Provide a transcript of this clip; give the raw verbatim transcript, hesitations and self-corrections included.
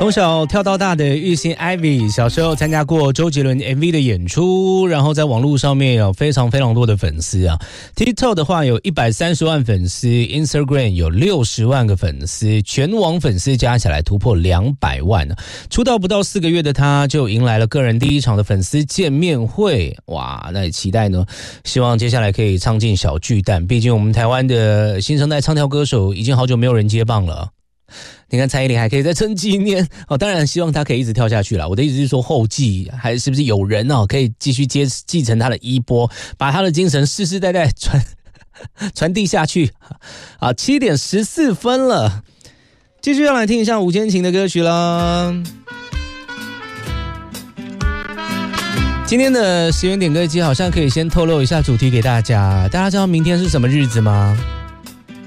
从小跳到大的玉兴 Ivy， 小时候参加过周杰伦 M V 的演出，然后在网络上面有非常非常多的粉丝啊。TikTok 的话有一百三十万粉丝， Instagram 有六十万个粉丝，全网粉丝加起来突破两百万。出道不到四个月的他就迎来了个人第一场的粉丝见面会，哇，那也期待呢，希望接下来可以唱进小巨蛋，毕竟我们台湾的新生代唱跳歌手已经好久没有人接棒了。你看蔡依林还可以再撑几年哦，当然希望她可以一直跳下去啦。我的意思是说，后继还是不是有人哦可以继续接继承她的衣钵，把她的精神世世代代传传递下去啊！七点十四分了，继续要来听一下五间情的歌曲啦。今天的十元点歌机好像可以先透露一下主题给大家，大家知道明天是什么日子吗？